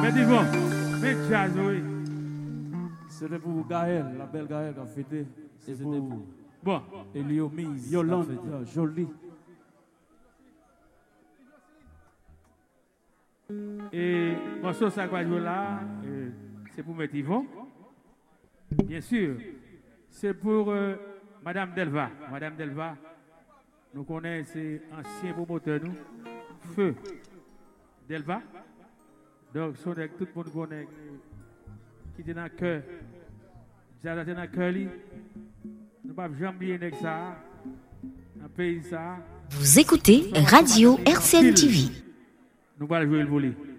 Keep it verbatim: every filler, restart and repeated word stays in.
Mais dis-moi, mais jazz, oui. C'était pour Gaël, la belle Gaël qui a fêté. Et c'était pour Bon. Eliomise, Yolande, jolie. Et morceau ça va jouer là, euh, c'est pour mettre Yvon. Bien sûr, c'est pour euh, Madame Delva. Madame Delva, nous connaissons, c'est ancien promoteur, nous. Feu Delva. Donc, son avec tout le monde connaît qui est dans le cœur. J'ai dans le cœur, nous ne pouvons pas jamais oublier ça. Un pays ça. Vous écoutez Radio R C N T V. Nous allons jouer le volet.